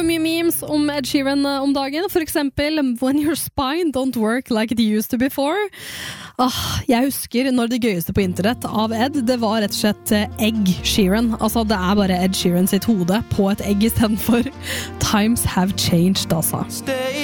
Mye memes om Ed Sheeran om dagen, for eksempel When your spine don't work like it used to before. Jeg husker når det gøyeste på internett av Ed, det var rett og slett Egg Sheeran. Altså det bare Ed Sheeran sitt hode på et egg i stedet for Times have changed, altså.